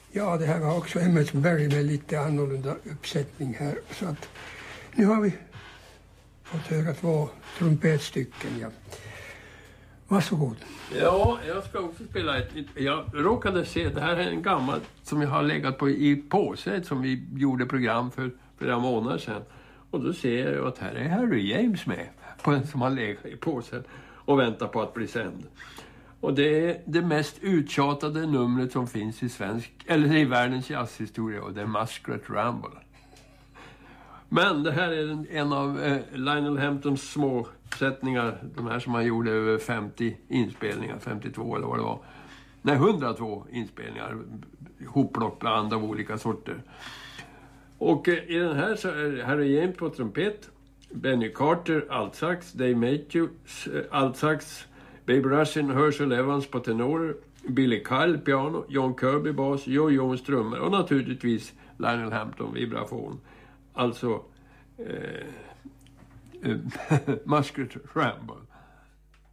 Ja, det här var också Emmett Berry med lite annorlunda uppsättning här. Så att nu har vi fått höra 2 trumpetstycken. Ja. Varsågod. Ja, jag ska också spela ett. Jag råkade se, det här är en gammal som jag har legat på i påse som vi gjorde program för flera månader sedan. Och då ser jag att här är Harry James med på en som har legat i påsen och väntar på att bli sänd. Och det är det mest uttjatade numret som finns i svensk, eller i världens jazzhistoria, och det är Muskrat Ramble. Men det här är en av Lionel Hamptons små sättningar, de här som han gjorde över 50 inspelningar, 52 eller vad det var. Nej, 102 inspelningar, hopplockband av olika sorter. Och i den här så är Harry James på trumpet, Benny Carter altsax, Dave Matthews altsax, Babe Russin, Herschel Evans på tenor, Billy Kyle piano, John Kirby bas, Joe Jones trummor och naturligtvis Lionel Hampton vibrafon. Alltså Muskrat Ramble.